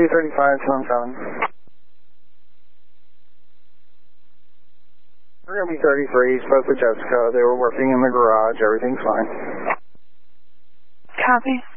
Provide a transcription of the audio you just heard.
335, Sunshine. We're going to be 33, spoke with Jessica. They were working in the garage. Everything's fine. Copy.